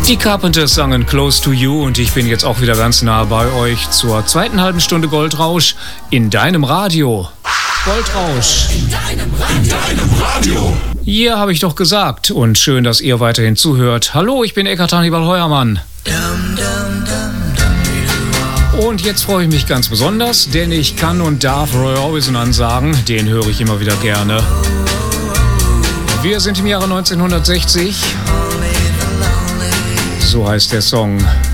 Die Carpenters sangen Close to You und ich bin jetzt auch wieder ganz nah bei euch zur zweiten halben Stunde Goldrausch in deinem Radio. Goldrausch. In deinem Radio. Hier habe ich doch gesagt und schön, dass ihr weiterhin zuhört. Hallo, ich bin Eckhard Hannibal Heuermann. Und jetzt freue ich mich ganz besonders, denn ich kann und darf Roy Orbison ansagen, den höre ich immer wieder gerne. Wir sind im Jahre 1960. So heißt der Song.